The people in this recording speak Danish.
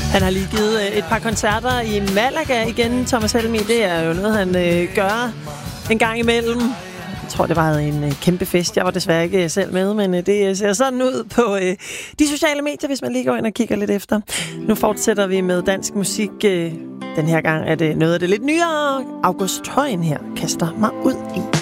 Han har lige givet et par koncerter i Malaga igen, Thomas Helmig. Det er jo noget, han gør en gang imellem. Jeg tror, det var en kæmpe fest. Jeg var desværre ikke selv med, men det ser sådan ud på de sociale medier, hvis man lige går ind og kigger lidt efter. Nu fortsætter vi med dansk musik. Den her gang er det noget af det lidt nyere. August Højen her kaster mig ud i.